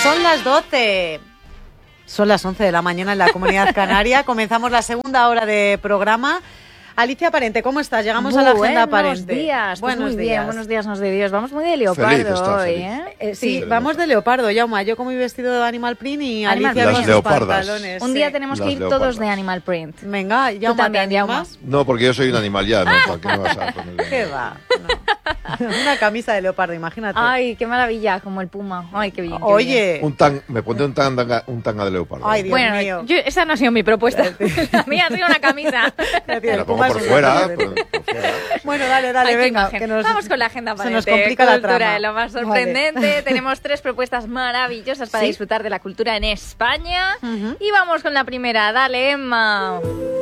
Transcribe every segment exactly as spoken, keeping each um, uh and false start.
Son las doce. Son las once de la mañana en la Comunidad Canaria. Comenzamos la segunda hora de programa. Alicia Parente, ¿cómo estás? Llegamos muy a la agenda buenos Parente. Días, pues buenos muy días. Bien, buenos días, nos de Dios. Vamos muy de leopardo hoy, ¿eh? eh sí, sí, vamos de leopardo, Yauma. Yo con mi vestido de Animal Print y Animal Alicia Print. con sus leopardas. pantalones. Un día sí. tenemos Las que ir leopardas. todos de Animal Print. Venga, Yauma, también, ¿te animas? No, porque yo soy un animal ya, ¿no? ¿Para qué me vas a poner? ¿Qué va? No. Una camisa de leopardo, imagínate. Ay, qué maravilla, como el puma. Ay, qué bien. qué Oye. Un tan, me pondré un tanga, un tanga de leopardo. Ay, Dios bueno, mío. yo, esa no ha sido mi propuesta. La mía ha sido una camisa. Me la pongo por fuera, por, por fuera. Bueno, dale, dale, Ay, qué venga. imagen. Que nos, Vamos con la agenda se Parente. nos complica la cultura trama. de lo más sorprendente. Vale. Tenemos tres propuestas maravillosas para ¿Sí? disfrutar de la cultura en España. Uh-huh. Y vamos con la primera. Dale, Emma.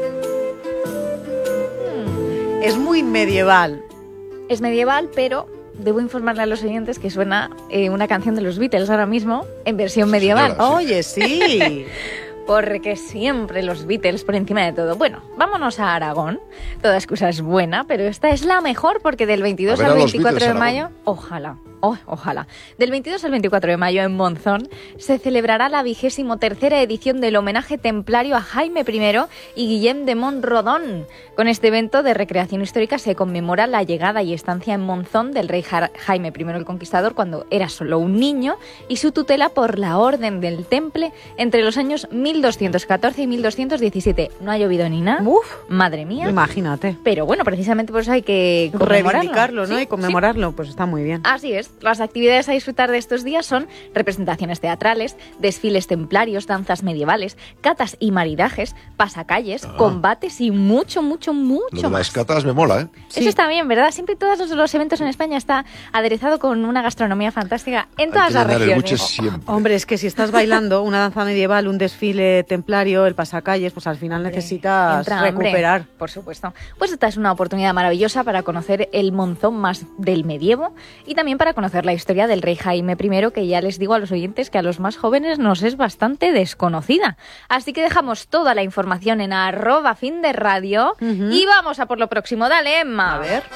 Es muy medieval. Es medieval, pero debo informarle a los oyentes que suena eh, una canción de los Beatles ahora mismo en versión medieval. Señora, sí. Oye, sí. Porque siempre los Beatles por encima de todo. Bueno, vámonos a Aragón. Toda excusa es buena, pero esta es la mejor porque del veintidós A ver al a los veinticuatro de Beatles, mayo, Aragón. ojalá, oh, ojalá. Del veintidós al veinticuatro de mayo en Monzón se celebrará la vigésimo tercera edición del homenaje templario a Jaime primero y Guillem de Montrodon. Con este evento de recreación histórica se conmemora la llegada y estancia en Monzón del rey Ja- Jaime primero el Conquistador cuando era solo un niño y su tutela por la Orden del Temple entre los años mil doscientos catorce y mil doscientos diecisiete. No ha llovido ni nada. Uf, Madre mía. imagínate. Pero bueno, precisamente por eso hay que conmemorarlo. Reivindicarlo, ¿no? Sí, Y conmemorarlo, pues está muy bien. sí. Así es. Las actividades a disfrutar de estos días son representaciones teatrales, desfiles templarios, danzas medievales, catas y maridajes, pasacalles, Ah. combates y mucho, mucho, mucho Lo de más. las catas me mola, ¿eh? Eso está bien, ¿verdad? Siempre todos los, los eventos en España está aderezado con una gastronomía fantástica en Hay todas que las llenar el buche regiones. siempre. Hombre, es que si estás bailando una danza medieval, un desfile templario, el pasacalles, pues al final necesitas Entra hambre, recuperar. por supuesto. Pues esta es una oportunidad maravillosa para conocer el Monzón más del medievo y también para conocer la historia del rey Jaime primero, que ya les digo a los oyentes que a los más jóvenes nos es bastante desconocida. Así que dejamos toda la información en arroba fin de radio Ujú. y vamos a por lo próximo. Dale, Emma. A ver.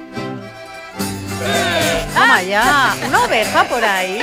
Toma ya, una oveja por ahí.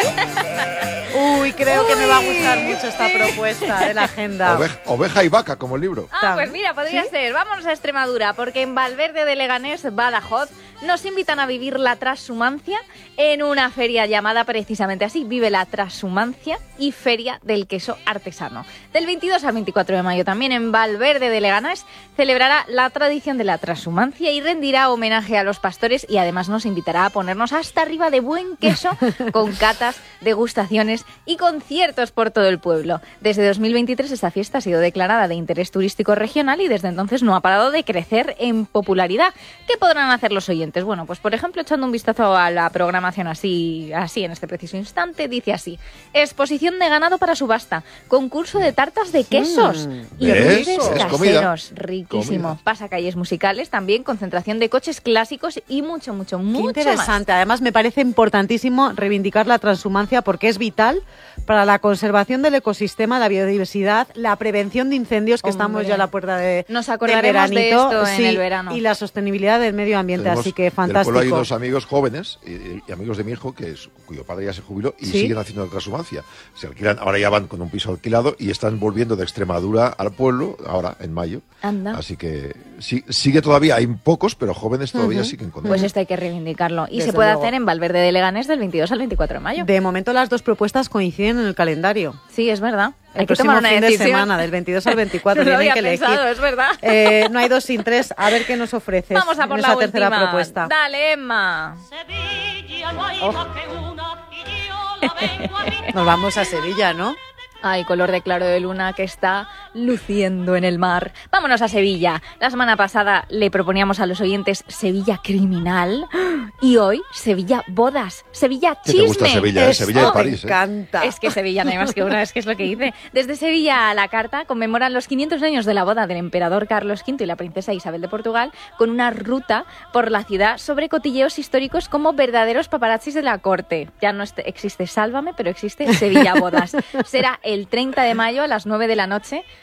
Uy, creo que me va a gustar Uy, mucho esta sí. propuesta de la agenda. Oveja, oveja y vaca, como el libro. Ah, pues mira, podría ¿Sí? ser. Vámonos a Extremadura, porque en Valverde de Leganés, Badajoz, nos invitan a vivir la transhumancia en una feria llamada precisamente así, Vive la Transhumancia y Feria del Queso Artesano. Del veintidós al veinticuatro de mayo también en Valverde de Leganés celebrará la tradición de la transhumancia y rendirá homenaje a los pastores y además nos invitará a ponernos hasta arriba de buen queso con catas, degustaciones y conciertos por todo el pueblo. Desde dos mil veintitrés esta fiesta ha sido declarada de interés turístico regional y desde entonces no ha parado de crecer en popularidad. ¿Qué podrán hacer los oyentes? Bueno, pues por ejemplo, echando un vistazo a la programación así, así en este preciso instante, dice así: exposición de ganado para subasta, concurso de tartas de quesos Mm, y ¿ves? dulces Es comida. caseros, riquísimo. Comida. Pasacalles musicales también, concentración de coches clásicos y mucho, mucho, Qué mucho interesante. Además, me parece importantísimo reivindicar la transhumancia porque es vital para la conservación del ecosistema, la biodiversidad, la prevención de incendios, que Hombre. estamos ya a la puerta de, Nos del acordaremos de veranito, esto en sí, el verano. y la sostenibilidad del medio ambiente. Tenemos- Así que Del pueblo hay fantástico. dos amigos jóvenes y, y amigos de mi hijo que es, cuyo padre ya se jubiló y ¿Sí? siguen haciendo la transhumancia. Se alquilan, ahora ya van con un piso alquilado y están volviendo de Extremadura al pueblo, ahora en mayo. Anda. Así que sí, sigue todavía, hay pocos, pero jóvenes todavía Ujú. siguen con Pues ello. esto hay que reivindicarlo. Y Desde se puede luego. hacer en Valverde de Leganés del veintidós al veinticuatro de mayo. De momento, las dos propuestas coinciden en el calendario. Sí, es verdad. El Hay que próximo tomar una fin de decisión. semana, del veintidós al veinticuatro, No lo tienen había que elegir. pensado, es verdad. Eh, no hay dos sin tres. A ver qué nos ofreces. Vamos a por en la esa tercera última. propuesta. Dale, Emma. Sevilla no hay Oh. más que una y yo la vengo a visitar. Nos vamos a Sevilla, ¿no? Ay, color de claro de luna que está luciendo en el mar. Vámonos a Sevilla. La semana pasada le proponíamos a los oyentes Sevilla criminal y hoy Sevilla bodas, Sevilla ¿Qué chisme. te gusta Sevilla? eh? Esto Sevilla y me París. ¿eh? encanta. Es que Sevilla no hay más que una, es que es lo que dice. Desde Sevilla a la carta conmemoran los quinientos años de la boda del emperador Carlos quinto y la princesa Isabel de Portugal con una ruta por la ciudad sobre cotilleos históricos como verdaderos paparazzis de la corte. Ya no este- existe Sálvame, pero existe Sevilla Bodas. Será el treinta de mayo a las nueve de la noche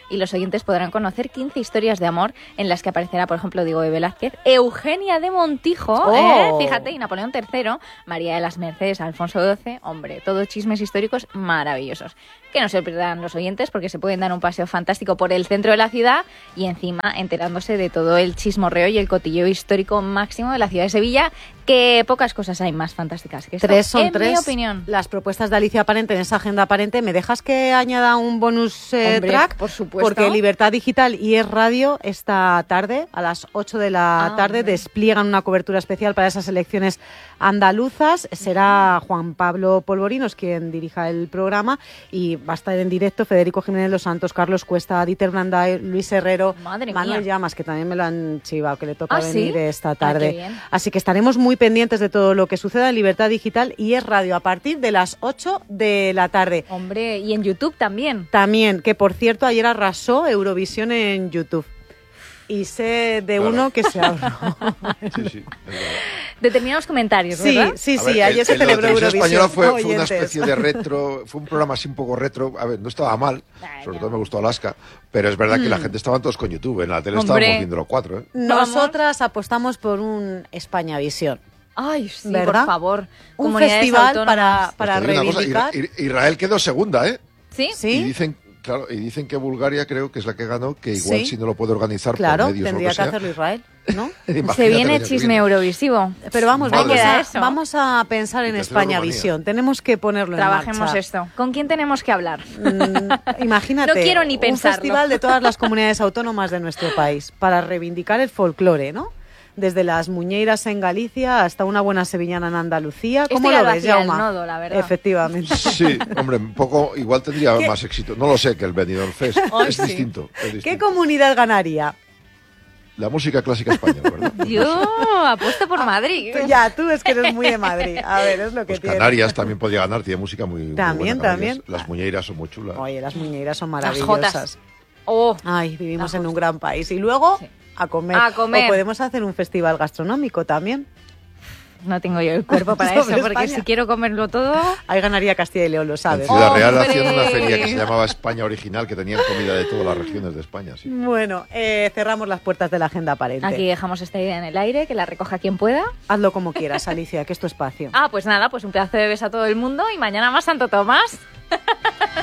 y los oyentes podrán conocer quince historias de amor en las que aparecerá, por ejemplo, Diego de Velázquez, Eugenia de Montijo, Oh. ¿eh? Fíjate, y Napoleón tercero, María de las Mercedes, Alfonso doce, hombre, todos chismes históricos maravillosos. Que no se pierdan los oyentes porque se pueden dar un paseo fantástico por el centro de la ciudad y encima enterándose de todo el chismorreo y el cotilleo histórico máximo de la ciudad de Sevilla, que pocas cosas hay más fantásticas que esto, Tres son en tres mi opinión. las propuestas de Alicia Parente en esa agenda aparente. ¿Me dejas que añada un bonus eh, Hombre, track? por supuesto. Porque Libertad Digital y Es Radio esta tarde, a las ocho de la Ah, tarde, hombre. despliegan una cobertura especial para esas elecciones andaluzas. Será Juan Pablo Polvorinos quien dirija el programa y va a estar en directo Federico Jiménez Los Santos, Carlos Cuesta, Dieter Brandai, Luis Herrero, Madre Manuel mía. Llamas, que también me lo han chivado, que le toca ¿Ah, sí? venir esta Ah, tarde. qué bien. Así que estaremos muy pendientes de todo lo que suceda en Libertad Digital y Es Radio a partir de las ocho de la tarde. Hombre, y en YouTube también. También, que por cierto ayer arrasó Eurovisión en YouTube. Y sé de Claro. uno que se ahorró. Sí, sí, es verdad. Determinados comentarios, Sí, ¿verdad? sí, A sí, ver, ayer el- se el de la celebró televisión Eurovisión. española fue, fue una oyentes. especie de retro, fue un programa así un poco retro. A ver, no estaba mal, Ay, sobre no. todo me gustó Alaska, pero es verdad que la gente estaba todos con YouTube. En la tele Hombre. estábamos viendo los cuatro, ¿eh? Nosotras apostamos por un Españavisión. Ay, sí, ¿Verdad? por favor. Un Comunidades festival para, autónomas. para Pues te digo una cosa, reivindicar. Isra- Israel quedó segunda, ¿eh? ¿Sí? Y ¿Sí? dicen, claro, y dicen que Bulgaria creo que es la que ganó, que igual Sí. si no lo puede organizar Claro, por medios o tendría lo que sea, hacerlo Israel, ¿no? imagínate Se el viene año que chisme viene. eurovisivo. Pero vamos, Madre vamos mía. a, Eso. vamos a pensar en Y tercero España Rumanía. Visión. Tenemos que ponerlo en Trabajemos marcha. esto. ¿Con quién tenemos que hablar? Mm, imagínate, No quiero ni un pensarlo. festival de todas las comunidades autónomas de nuestro país para reivindicar el folclore, ¿no? Desde las muñeiras en Galicia hasta una buena sevillana en Andalucía. Esto ¿Cómo ya lo lo ves, hacía el Jaume? nodo, la verdad. Efectivamente. Sí, hombre, un poco, igual tendría ¿Qué? más éxito. No lo sé, que el Benidorm Fest. Ay, es sí. distinto. es ¿Qué distinto. comunidad ganaría? La música clásica española, ¿verdad? Yo apuesto por Madrid. Tú- ya, tú es que eres muy de Madrid. A ver, es lo que Pues tiene. Canarias también podría ganar, tiene música muy, muy También, buena, Canarias. también. Las muñeiras son muy chulas. Oye, las muñeiras son Las maravillosas. jotas. Oh, Ay, vivimos Las en un jotas. gran país. Y luego, Sí. a comer. A comer. O podemos hacer un festival gastronómico también. no tengo yo el cuerpo para eso, Sobre porque España. si quiero comerlo todo... Ahí ganaría Castilla y León, lo En sabes. Ciudad Real ¡Hombre! hacían una feria que se llamaba España Original, que tenían comida de todas las regiones de España. Sí. Bueno, eh, cerramos las puertas de la agenda aparente. Aquí dejamos esta idea en el aire, que la recoja quien pueda. Hazlo como quieras, Alicia, que es tu espacio. Ah, pues nada, pues un pedazo de beso a todo el mundo y mañana más Santo Tomás.